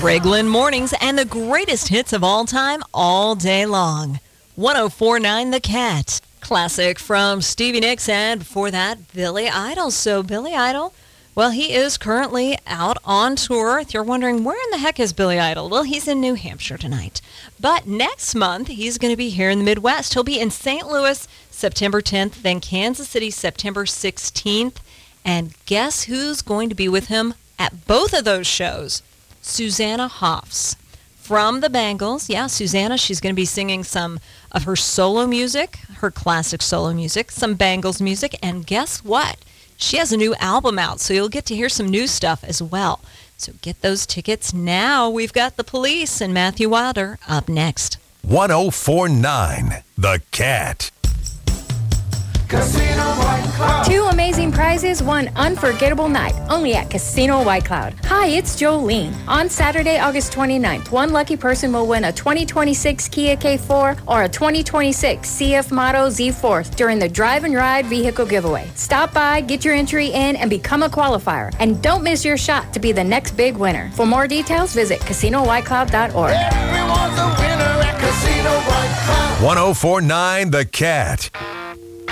Riglin Mornings and the greatest hits of all time, all day long. 104.9 The Cat. Classic from Stevie Nicks, and before that, Billy Idol. So Billy Idol, well, he is currently out on tour. If you're wondering, where in the heck is Billy Idol? Well, he's in New Hampshire tonight. But next month, he's going to be here in the Midwest. He'll be in St. Louis September 10th, then Kansas City September 16th. And guess who's going to be with him at both of those shows? Susanna Hoffs from the Bangles. Yeah, Susanna, she's going to be singing some of her solo music, her classic solo music, some Bangles music, and guess what? She has a new album out, so you'll get to hear some new stuff as well. So get those tickets now. We've got The Police and Matthew Wilder up next. 104.9 The Cat. Casino White Cloud. 2 amazing prizes, 1 unforgettable night, only at Casino White Cloud. Hi, it's Jolene. On Saturday, August 29th, 1 lucky person will win a 2026 Kia K4 or a 2026 CF Motto Z4 during the Drive and Ride vehicle giveaway. Stop by, get your entry in, and become a qualifier. And don't miss your shot to be the next big winner. For more details, visit CasinoWhiteCloud.org. Everyone's a winner at Casino White Cloud. 104.9 The Cat.